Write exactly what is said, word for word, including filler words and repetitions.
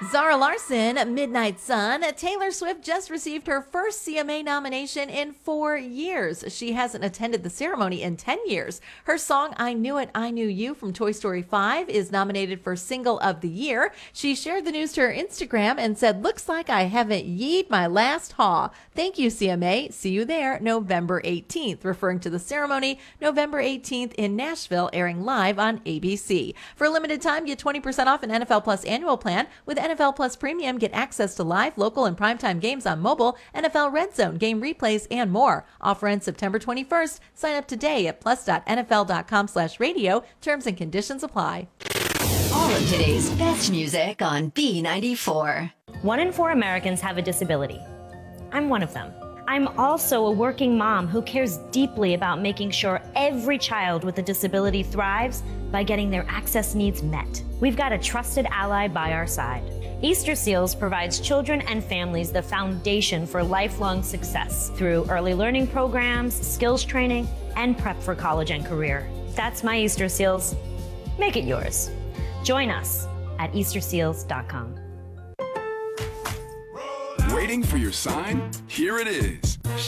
Zara Larson, Midnight Sun. Taylor Swift just received her first C M A nomination in four years. She hasn't attended the ceremony in ten years. Her song, I Knew It, I Knew You from Toy Story five is nominated for Single of the Year. She shared the news to her Instagram and said, looks like I haven't yeed my last haw. Thank you, C M A. See you there November eighteenth, referring to the ceremony November eighteenth in Nashville, airing live on A B C. For a limited time, get twenty percent off an N F L Plus annual plan. With N F L Plus Premium, get access to live, local, and primetime games on mobile, N F L Red Zone, game replays, and more. Offer ends September twenty-first. Sign up today at plus.nfl.com slash radio. Terms and conditions apply. All of today's best music on B ninety-four. One in four Americans have a disability. I'm one of them. I'm also a working mom who cares deeply about making sure every child with a disability thrives by getting their access needs met. We've got a trusted ally by our side. Easter Seals provides children and families the foundation for lifelong success through early learning programs, skills training, and prep for college and career. That's my Easter Seals. Make it yours. Join us at easter seals dot com. Waiting for your sign? Here it is.